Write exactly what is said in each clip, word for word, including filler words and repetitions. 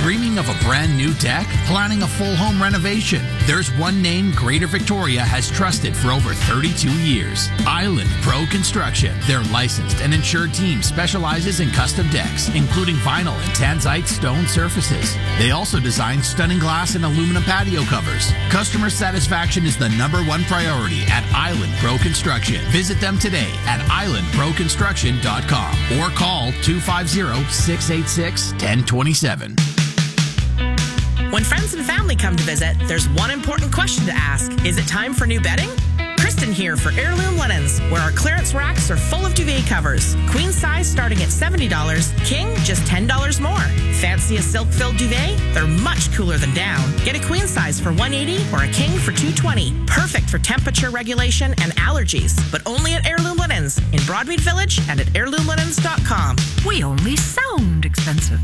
Dreaming of a brand new deck? Planning a full home renovation? There's one name Greater Victoria has trusted for over thirty-two years. Island Pro Construction. Their licensed and insured team specializes in custom decks, including vinyl and tanzite stone surfaces. They also design stunning glass and aluminum patio covers. Customer satisfaction is the number one priority at Island Pro Construction. Visit them today at island pro construction dot com or call two five zero, six eight six, one zero two seven. When friends and family come to visit, there's one important question to ask. Is it time for new bedding? Kristen here for Heirloom Linens, where our clearance racks are full of duvet covers. Queen size starting at seventy dollars, king just ten dollars more. Fancy a silk-filled duvet? They're much cooler than down. Get a queen size for one hundred eighty dollars or a king for two hundred twenty dollars. Perfect for temperature regulation and allergies, but only at Heirloom Linens in Broadmead Village and at heirloom linens dot com. We only sound expensive.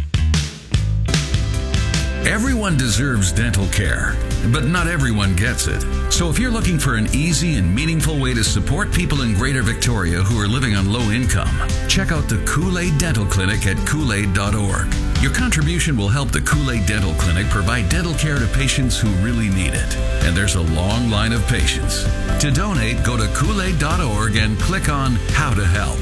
Everyone deserves dental care, but not everyone gets it. So if you're looking for an easy and meaningful way to support people in Greater Victoria who are living on low income, check out the Kool-Aid Dental Clinic at kool aid dot org. Your contribution will help the Kool-Aid Dental Clinic provide dental care to patients who really need it. And there's a long line of patients. To donate, go to kool aid dot org and click on How to Help.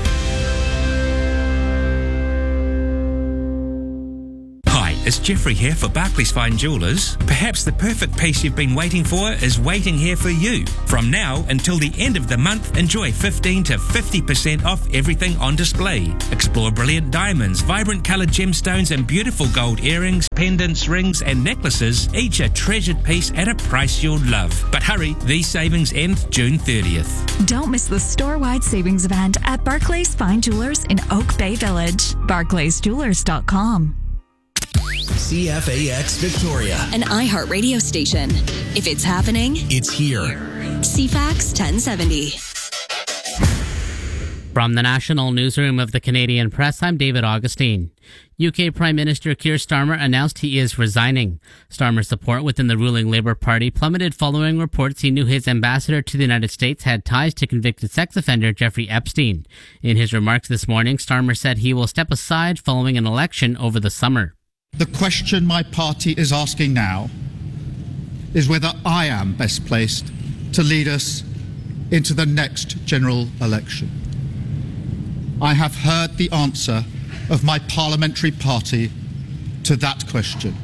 It's Jeffrey here for Barclays Fine Jewellers. Perhaps the perfect piece you've been waiting for is waiting here for you. From now until the end of the month, enjoy fifteen to fifty percent off everything on display. Explore brilliant diamonds, vibrant coloured gemstones and beautiful gold earrings, pendants, rings and necklaces, each a treasured piece at a price you'll love. But hurry, these savings end June thirtieth. Don't miss the store-wide savings event at Barclays Fine Jewellers in Oak Bay Village. barclays jewellers dot com. C F A X Victoria, an iHeart radio station. If it's happening, it's here. C FAX ten seventy. From the National Newsroom of the Canadian Press, I'm David Augustine. U K Prime Minister Keir Starmer announced he is resigning. Starmer's support within the ruling Labour Party plummeted following reports he knew his ambassador to the United States had ties to convicted sex offender Jeffrey Epstein. In his remarks this morning, Starmer said he will step aside following an election over the summer. The question my party is asking now is whether I am best placed to lead us into the next general election. I have heard the answer of my parliamentary party to that question,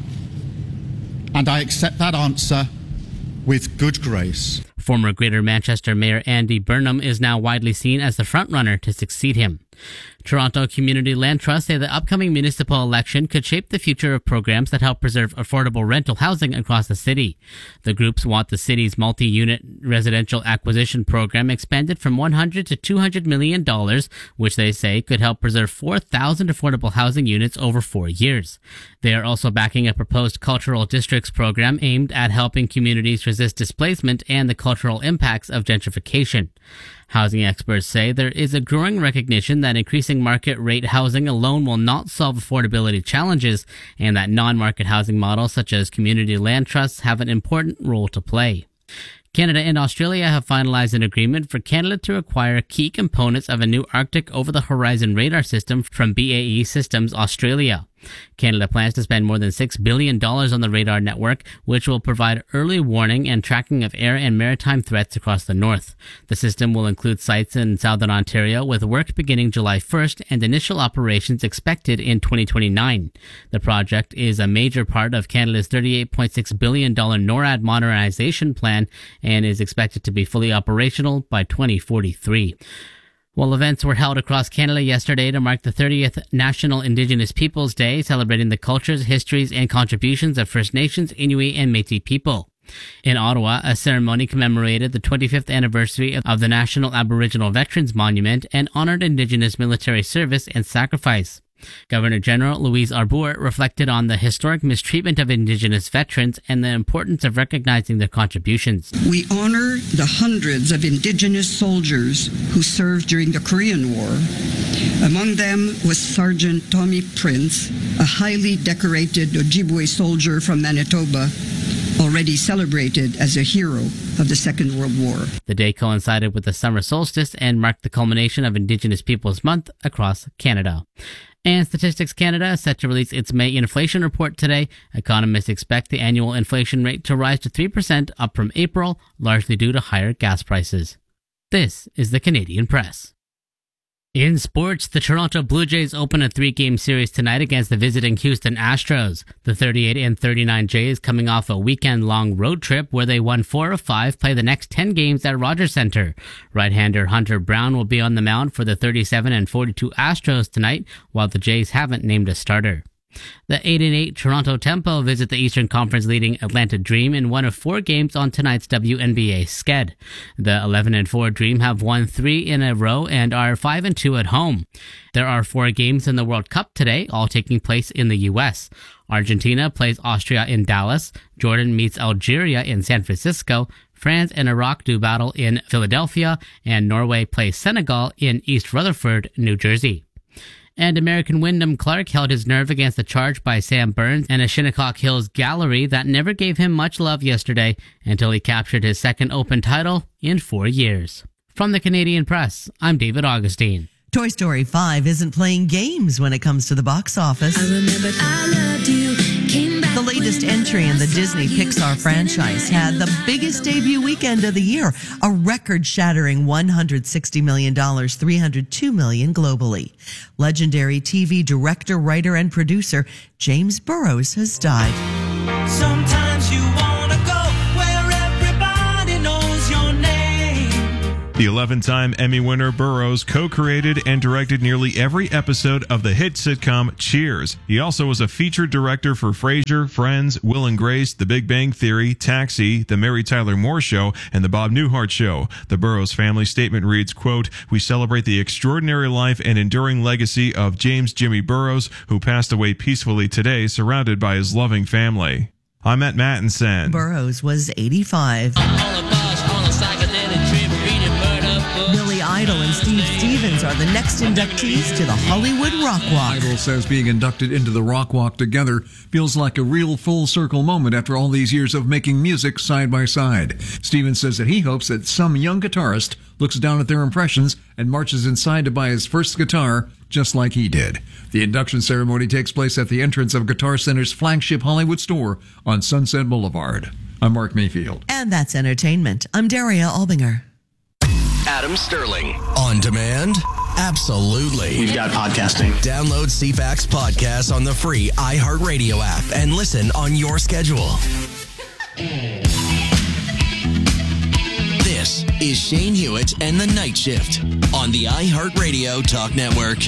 and I accept that answer with good grace. Former Greater Manchester Mayor Andy Burnham is now widely seen as the frontrunner to succeed him. Toronto Community Land Trust say the upcoming municipal election could shape the future of programs that help preserve affordable rental housing across the city. The groups want the city's multi-unit residential acquisition program expanded from one hundred to two hundred million dollars, which they say could help preserve four thousand affordable housing units over four years. They are also backing a proposed cultural districts program aimed at helping communities resist displacement and the cultural impacts of gentrification. Housing experts say there is a growing recognition that increasing market rate housing alone will not solve affordability challenges, and that non-market housing models such as community land trusts have an important role to play. Canada and Australia have finalized an agreement for Canada to acquire key components of a new Arctic over-the-horizon radar system from B A E Systems Australia. Canada plans to spend more than six billion dollars on the radar network, which will provide early warning and tracking of air and maritime threats across the north. The system will include sites in southern Ontario, with work beginning July first and initial operations expected in twenty twenty-nine. The project is a major part of Canada's thirty-eight point six billion dollars NORAD modernization plan and is expected to be fully operational by twenty forty-three. Well, events were held across Canada yesterday to mark the thirtieth National Indigenous Peoples Day, celebrating the cultures, histories, and contributions of First Nations, Inuit, and Métis people. In Ottawa, a ceremony commemorated the twenty-fifth anniversary of the National Aboriginal Veterans Monument and honored Indigenous military service and sacrifice. Governor General Louise Arbour reflected on the historic mistreatment of Indigenous veterans and the importance of recognizing their contributions. We honor the hundreds of Indigenous soldiers who served during the Korean War. Among them was Sergeant Tommy Prince, a highly decorated Ojibwe soldier from Manitoba, already celebrated as a hero of the Second World War. The day coincided with the summer solstice and marked the culmination of Indigenous Peoples Month across Canada. And Statistics Canada is set to release its May inflation report today. Economists expect the annual inflation rate to rise to three percent, up from April, largely due to higher gas prices. This is the Canadian Press. In sports, the Toronto Blue Jays open a three-game series tonight against the visiting Houston Astros. The thirty-eight and thirty-nine Jays, coming off a weekend-long road trip where they won four of five, play the next ten games at Rogers Centre. Right-hander Hunter Brown will be on the mound for the thirty-seven and forty-two Astros tonight, while the Jays haven't named a starter. The eight and eight Toronto Tempo visit the Eastern Conference leading Atlanta Dream in one of four games on tonight's W N B A sked. The eleven and four Dream have won three in a row and are five and two at home. There are four games in the World Cup today, all taking place in the U S. Argentina plays Austria in Dallas, Jordan meets Algeria in San Francisco, France and Iraq do battle in Philadelphia, and Norway plays Senegal in East Rutherford, New Jersey. And American Wyndham Clark held his nerve against the charge by Sam Burns and a Shinnecock Hills gallery that never gave him much love yesterday until he captured his second Open title in four years. From the Canadian Press, I'm David Augustine. Toy Story five isn't playing games when it comes to the box office. I remembered I loved you. The latest entry in the Disney Pixar franchise had the biggest debut weekend of the year, a record-shattering one hundred sixty million dollars, three hundred two million dollars globally. Legendary T V director, writer, and producer James Burrows has died. Sometimes you want to go where everybody knows your name. The eleven-time Emmy winner Burrows co-created and directed nearly every episode of the hit sitcom Cheers. He also was a featured director for Frasier, Friends, Will and Grace, The Big Bang Theory, Taxi, The Mary Tyler Moore Show, and The Bob Newhart Show. The Burrows family statement reads, quote, "We celebrate the extraordinary life and enduring legacy of James Jimmy Burrows, who passed away peacefully today, surrounded by his loving family." I'm Matt Mattinson. Burrows was eighty-five. Billy Idol and Steve Stevens are the next inductees to the Hollywood Rock Walk. Idol says being inducted into the Rock Walk together feels like a real full-circle moment after all these years of making music side by side. Stevens says that he hopes that some young guitarist looks down at their impressions and marches inside to buy his first guitar, just like he did. The induction ceremony takes place at the entrance of Guitar Center's flagship Hollywood store on Sunset Boulevard. I'm Mark Mayfield. And that's entertainment. I'm Daria Albinger. Adam Sterling. On demand? Absolutely. We've got podcasting. Download C FAX Podcast on the free iHeartRadio app and listen on your schedule. This is Shane Hewitt and the Night Shift on the iHeartRadio Talk Network.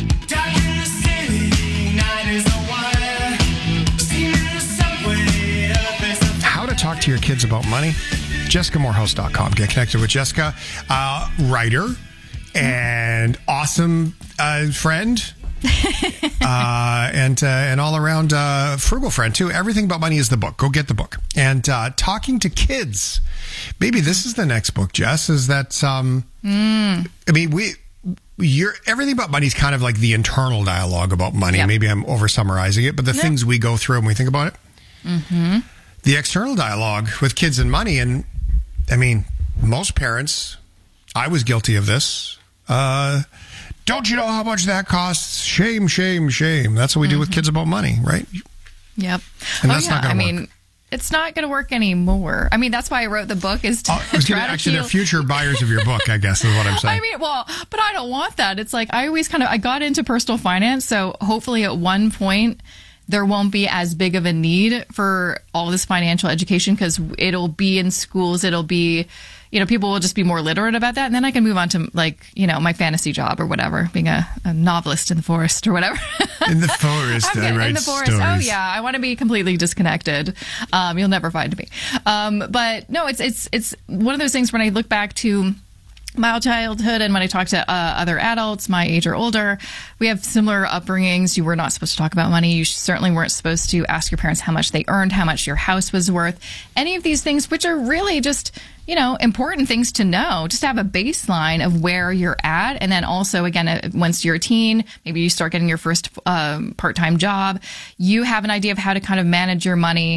How to talk to your kids about money? Jessica Morehouse dot com. Get connected with Jessica, uh, writer and awesome uh, friend, uh, and uh, and all around uh, frugal friend too. Everything About Money is the book. Go get the book. And uh, talking to kids, maybe this is the next book. Jess, is that? Um, mm. I mean, we. You're, everything about money is kind of like the internal dialogue about money. Yep. Maybe I'm over summarizing it, but the yep. things we go through when we think about it. Mm-hmm. The external dialogue with kids and money, and I mean, most parents, I was guilty of this. Uh, don't you know how much that costs? Shame, shame, shame. That's what we mm-hmm. do with kids about money, right? Yep. And oh, that's yeah. not going to I work. mean, it's not going to work anymore. I mean, that's why I wrote the book, is to, uh, I was try gonna, to actually, heal. they're future buyers of your book, I guess, is what I'm saying. I mean, well, but I don't want that. It's like, I always kind of, I got into personal finance, so hopefully at one point there won't be as big of a need for all this financial education, because it'll be in schools, it'll be, you know, people will just be more literate about that. And then I can move on to, like, you know, my fantasy job or whatever, being a, a novelist in the forest or whatever. In the forest, I write in the forest. stories. Oh, yeah. I want to be completely disconnected. Um, you'll never find me. Um, but no, it's, it's, it's one of those things when I look back to my childhood and when I talk to uh, other adults, my age or older, we have similar upbringings. You were not supposed to talk about money. You certainly weren't supposed to ask your parents how much they earned, how much your house was worth, any of these things, which are really just, you know, important things to know, just to have a baseline of where you're at. And then also, again, once you're a teen, maybe you start getting your first um, part-time job, you have an idea of how to kind of manage your money,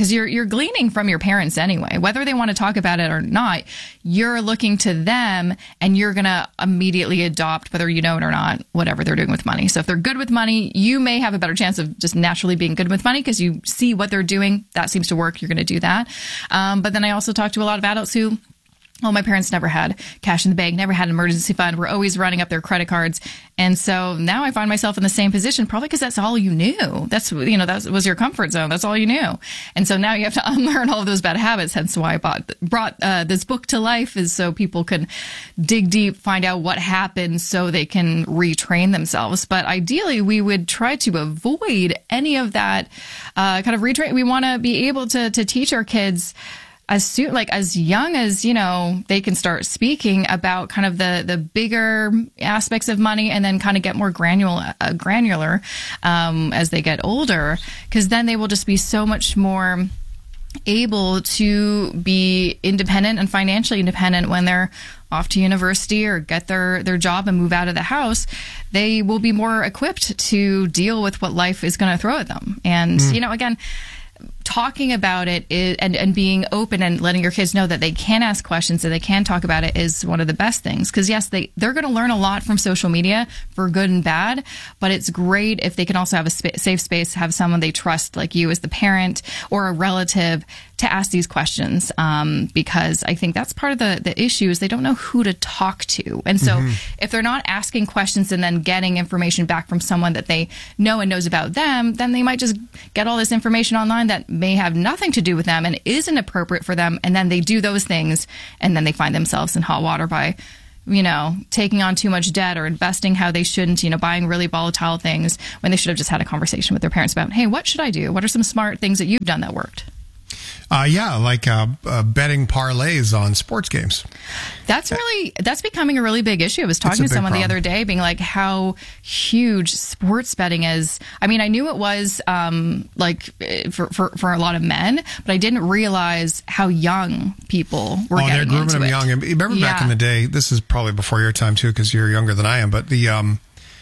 because you're you're gleaning from your parents anyway, whether they want to talk about it or not. You're looking to them, and you're gonna immediately adopt, whether you know it or not, whatever they're doing with money. So if they're good with money, you may have a better chance of just naturally being good with money because you see what they're doing. That seems to work. You're going to do that. Um, but then I also talk to a lot of adults who, well, my parents never had cash in the bank, never had an emergency fund. We're always running up their credit cards. And so now I find myself in the same position, probably because that's all you knew. That's, you know, that was your comfort zone. That's all you knew. And so now you have to unlearn all of those bad habits. Hence why I bought, brought uh, this book to life, is so people can dig deep, find out what happened so they can retrain themselves. But ideally, we would try to avoid any of that uh, kind of retrain. We want to be able to to teach our kids as soon, like as young as, you know, they can start speaking about kind of the, the bigger aspects of money, and then kind of get more granular, uh, granular um, as they get older, because then they will just be so much more able to be independent and financially independent when they're off to university or get their, their job and move out of the house. They will be more equipped to deal with what life is going to throw at them. And, mm. you know, again, talking about it is, and, and being open and letting your kids know that they can ask questions and they can talk about it, is one of the best things. Because yes, they, they're going to learn a lot from social media, for good and bad, but it's great if they can also have a sp- safe space, have someone they trust, like you as the parent or a relative, to ask these questions. Um, because I think that's part of the, the issue, is they don't know who to talk to. And so mm-hmm. if they're not asking questions and then getting information back from someone that they know and knows about them, then they might just get all this information online that may have nothing to do with them and isn't appropriate for them. And then they do those things, and then they find themselves in hot water by, you know, taking on too much debt or investing how they shouldn't, you know, buying really volatile things when they should have just had a conversation with their parents about, hey, what should I do? What are some smart things that you've done that worked? Uh, yeah, like uh, uh, betting parlays on sports games. That's really, that's becoming a really big issue. I was talking to someone problem. the other day being like how huge sports betting is. I mean, I knew it was um, like for, for, for a lot of men, but I didn't realize how young people were oh, getting they're into grooming them it. young. And remember yeah. back in the day, this is probably before your time too, because you're younger than I am, but the... Um,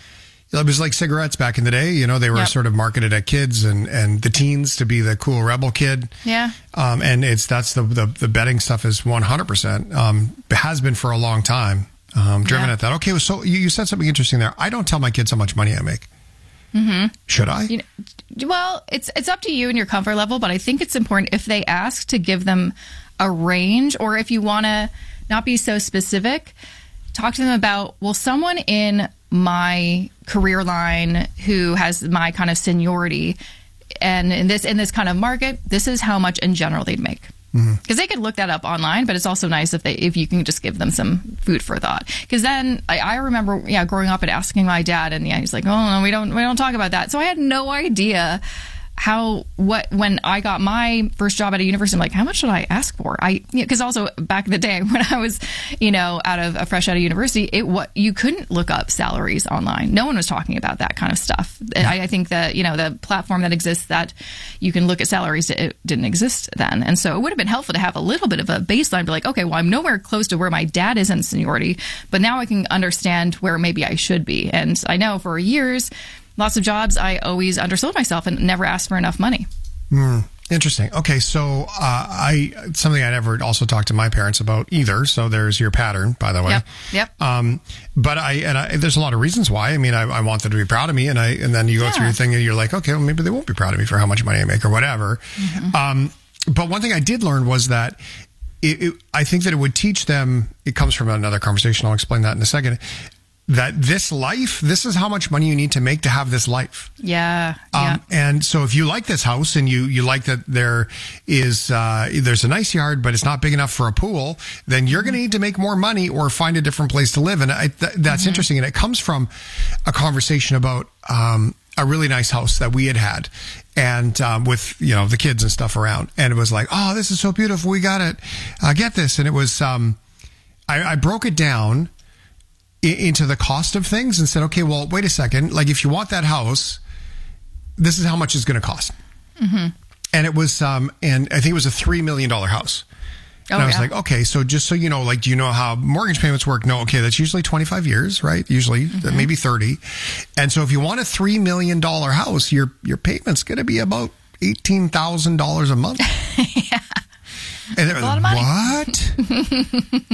it was like cigarettes back in the day. You know, they were yep. sort of marketed at kids and, and the teens to be the cool rebel kid. Yeah. Um, and it's that's the, the the betting stuff is one hundred percent. Um, it has been for a long time. Um, driven yeah. at that. Okay, well, so you, you said something interesting there. I don't tell my kids how much money I make. Mm-hmm. Should I? You know, well, it's it's up to you and your comfort level, but I think it's important if they ask to give them a range, or if you want to not be so specific, talk to them about, well, someone in my career line who has my kind of seniority and in this in this kind of market, this is how much in general they'd make. Because mm-hmm. they could look that up online, but it's also nice if they if you can just give them some food for thought. Because then I, I remember, yeah, growing up and asking my dad, and yeah, he's like, "Oh no, we don't we don't talk about that." So I had no idea how what when I got my first job at a university, I'm like, how much should I ask for? I because also back in the day when I was, you know, out of a fresh out of university, it what you couldn't look up salaries online. No one was talking about that kind of stuff. And I, I think that, you know, the platform that exists that you can look at salaries, it didn't exist then. And so it would have been helpful to have a little bit of a baseline, be like, okay, well, I'm nowhere close to where my dad is in seniority, but now I can understand where maybe I should be. And I know for years, lots of jobs, I always undersold myself and never asked for enough money. Mm, interesting. Okay, so uh, I something I never also talked to my parents about either. So there's your pattern, by the way. Yep. Yep. Um, but I and I, there's a lot of reasons why. I mean, I, I want them to be proud of me, and I and then you go yeah. through your thing, and you're like, okay, well, maybe they won't be proud of me for how much money I make or whatever. Mm-hmm. Um, but one thing I did learn was that it, it, I think that it would teach them. It comes from another conversation. I'll explain that in a second. That this life, this is how much money you need to make to have this life. Yeah. Um, yeah. And so if you like this house and you, you like that there is, uh, there's a nice yard, but it's not big enough for a pool, then you're going to need to make more money or find a different place to live. And I, th- that's mm-hmm. interesting. And it comes from a conversation about, um, a really nice house that we had had and, um, with, you know, the kids and stuff around. And it was like, oh, this is so beautiful. We got it. Uh, get this. And it was, um, I, I broke it down into the cost of things and said, okay, well, wait a second. Like, if you want that house, this is how much it's going to cost. Mm-hmm. And it was, um, and I think it was a three million dollars house. Oh, and I was yeah. like, okay, so just so you know, like, do you know how mortgage payments work? No, okay, that's usually twenty-five years, right? Usually, mm-hmm. maybe thirty. And so if you want a three million dollars house, your, your payment's going to be about eighteen thousand dollars a month. Yeah. And they're a lot like, of money. what?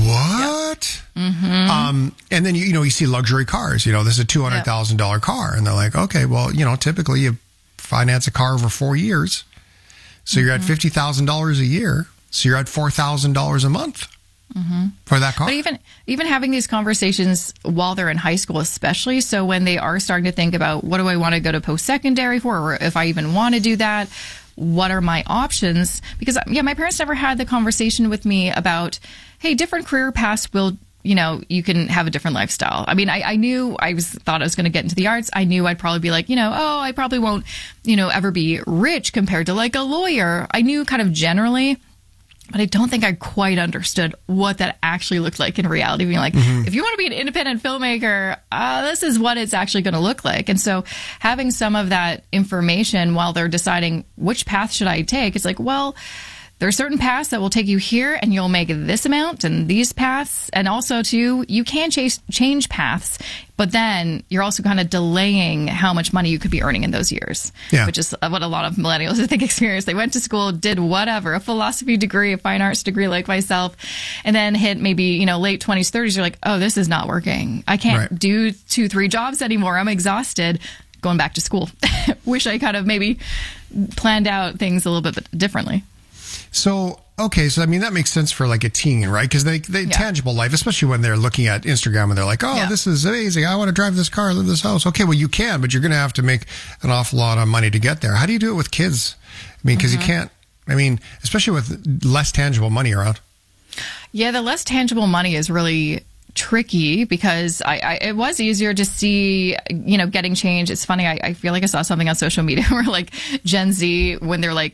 What? Yep. Mm-hmm. Um, and then, you, you know, you see luxury cars. You know, this is a two hundred thousand dollars yep. car. And they're like, okay, well, you know, typically you finance a car over four years. So you're mm-hmm. at fifty thousand dollars a year. So you're at four thousand dollars a month mm-hmm. for that car. But even even having these conversations while they're in high school, especially, so when they are starting to think about what do I want to go to post-secondary for, or if I even want to do that, what are my options? Because, yeah, my parents never had the conversation with me about, hey, different career paths will, you know, you can have a different lifestyle. I mean, I, I knew I was thought I was going to get into the arts. I knew I'd probably be like, you know, oh, I probably won't, you know, ever be rich compared to like a lawyer. I knew kind of generally, but I don't think I quite understood what that actually looked like in reality. Being like, mm-hmm. if you want to be an independent filmmaker, uh, this is what it's actually going to look like. And so having some of that information while they're deciding which path should I take, it's like, well, there are certain paths that will take you here and you'll make this amount, and these paths. And also, too, you can chase, change paths, but then you're also kind of delaying how much money you could be earning in those years, yeah. which is what a lot of millennials, I think, experience. They went to school, did whatever, a philosophy degree, a fine arts degree like myself, and then hit maybe, you know, late twenties, thirties. You're like, oh, this is not working. I can't right. do two, three jobs anymore. I'm exhausted. Going back to school. Wish I kind of maybe planned out things a little bit differently. So, okay, so I mean, that makes sense for like a teen, right? Because they, they Yeah. tangible life, especially when they're looking at Instagram and they're like, oh, Yeah. this is amazing. I want to drive this car, live this house. Okay, well, you can, but you're going to have to make an awful lot of money to get there. How do you do it with kids? I mean, because Mhm. you can't, I mean, especially with less tangible money around. Yeah, the less tangible money is really tricky because I, I it was easier to see, you know, getting change. It's funny, I, I feel like I saw something on social media where like Gen Z, when they're like